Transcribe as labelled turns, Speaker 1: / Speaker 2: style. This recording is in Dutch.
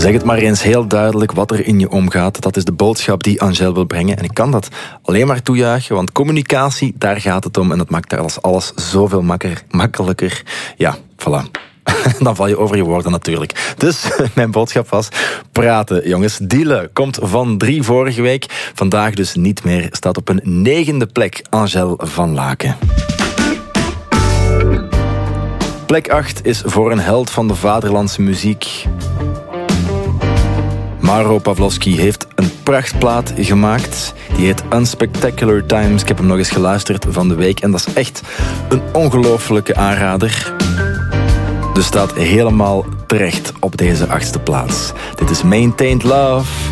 Speaker 1: Zeg het maar eens heel duidelijk wat er in je omgaat. Dat is de boodschap die Angèle wil brengen. En ik kan dat alleen maar toejuichen, want communicatie, daar gaat het om. En dat maakt alles zoveel makkelijker. Ja, voilà. Dan val je over je woorden natuurlijk. Dus mijn boodschap was praten, jongens. Dealen komt van 3 vorige week. Vandaag dus niet meer. Staat op een 9e plek Angèle van Laken. Plek 8 is voor een held van de vaderlandse muziek. Maro Pavlovski heeft een prachtplaat gemaakt. Die heet Unspectacular Times. Ik heb hem nog eens geluisterd van de week. En dat is echt een ongelofelijke aanrader. Dus staat helemaal terecht op deze 8e plaats. Dit is Maintained Love.